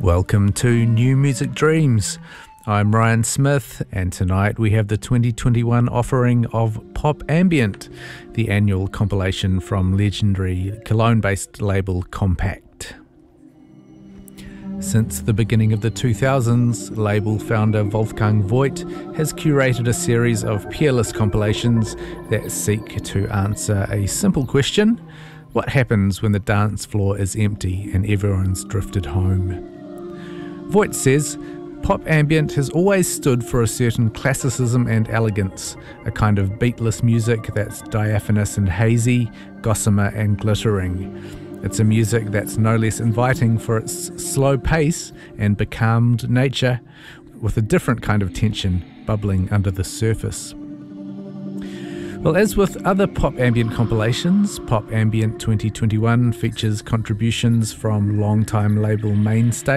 Welcome to New Music Dreams. I'm Ryan Smith, and tonight we have the 2021 offering of Pop Ambient, the annual compilation from legendary Cologne-based label Kompakt. Since the beginning of the 2000s, label founder Wolfgang Voigt has curated a series of peerless compilations that seek to answer a simple question: what happens when the dance floor is empty and everyone's drifted home? Voigt says, pop ambient has always stood for a certain classicism and elegance, a kind of beatless music that's diaphanous and hazy, gossamer and glittering. It's a music that's no less inviting for its slow pace and becalmed nature, with a different kind of tension bubbling under the surface. Well, as with other pop ambient compilations, Pop Ambient 2021 features contributions from longtime label mainstay